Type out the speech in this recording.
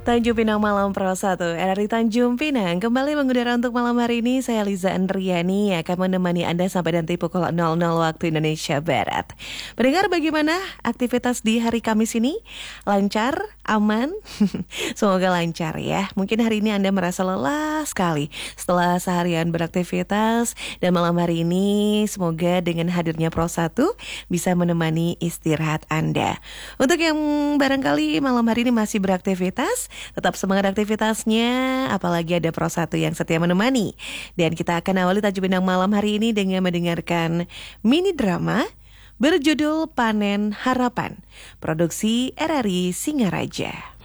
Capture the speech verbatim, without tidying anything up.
Tanjung Pinang Malam Pro satu, R R I Tanjung Pinang kembali mengudara untuk malam hari ini. Saya Liza Andriani akan menemani Anda sampai nanti pukul nol nol waktu Indonesia Barat. Pendengar, bagaimana aktivitas di hari Kamis ini? Lancar? Aman? Semoga lancar ya. Mungkin hari ini Anda merasa lelah sekali setelah seharian beraktivitas, dan malam hari ini semoga dengan hadirnya Pro satu bisa menemani istirahat Anda. Untuk yang barangkali malam hari ini masih beraktivitas, tetap semangat aktivitasnya, apalagi ada Pro satu yang setia menemani. Dan kita akan awali Tanjung Pinang malam hari ini dengan mendengarkan mini drama berjudul Panen Harapan, produksi R R I Singaraja.